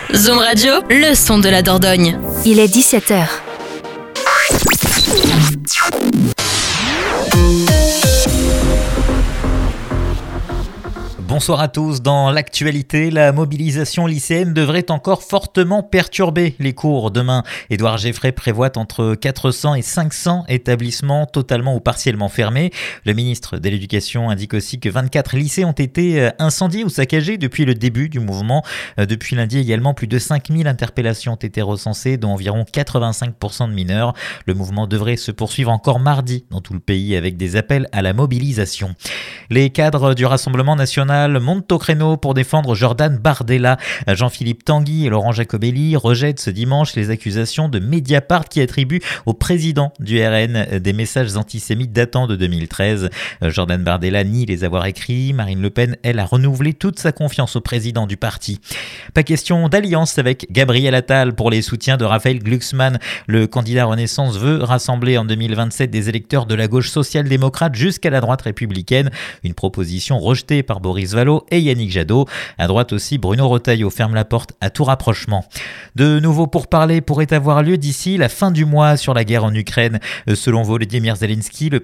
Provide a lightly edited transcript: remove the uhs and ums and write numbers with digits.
Zoom Radio, le son de la Dordogne. Il est 17h. Bonsoir à tous. Dans l'actualité, la mobilisation lycéenne devrait encore fortement perturber les cours demain. Édouard Geffray prévoit entre 400 et 500 établissements totalement ou partiellement fermés. Le ministre de l'Éducation indique aussi que 24 lycées ont été incendiés ou saccagés depuis le début du mouvement. Depuis lundi également, plus de 5000 interpellations ont été recensées, dont environ 85% de mineurs. Le mouvement devrait se poursuivre encore mardi dans tout le pays avec des appels à la mobilisation. Les cadres du Rassemblement national montent au créneau pour défendre Jordan Bardella. Jean-Philippe Tanguy et Laurent Jacobelli rejettent ce dimanche les accusations de Mediapart qui attribuent au président du RN des messages antisémites datant de 2013. Jordan Bardella nie les avoir écrits. Marine Le Pen, elle, a renouvelé toute sa confiance au président du parti. Pas question d'alliance avec Gabriel Attal pour les soutiens de Raphaël Glucksmann. Le candidat Renaissance veut rassembler en 2027 des électeurs de la gauche social-démocrate jusqu'à la droite républicaine. Une proposition rejetée par Boris Vallaud et Yannick Jadot. À droite aussi, Bruno Retailleau ferme la porte à tout rapprochement. De nouveaux pourparlers pourraient avoir lieu d'ici la fin du mois sur la guerre en Ukraine. Selon Volodymyr Zelensky, le